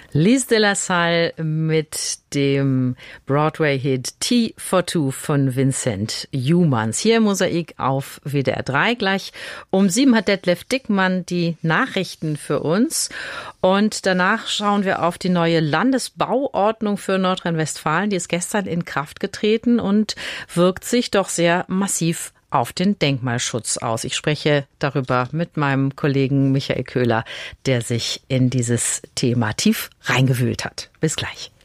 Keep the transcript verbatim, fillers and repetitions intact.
Lise de la Salle mit dem Broadway-Hit Tea for Two von Vincent Youmans. Hier im Mosaik auf W D R drei. Gleich um sieben hat Detlef Dickmann die Nachrichten für uns. Und danach schauen wir auf die neue Landesbauordnung für Nordrhein-Westfalen. Die ist gestern in Kraft getreten und wirkt sich doch sehr massiv auf den Denkmalschutz aus. Ich spreche darüber mit meinem Kollegen Michael Köhler, der sich in dieses Thema tief reingewühlt hat. Bis gleich.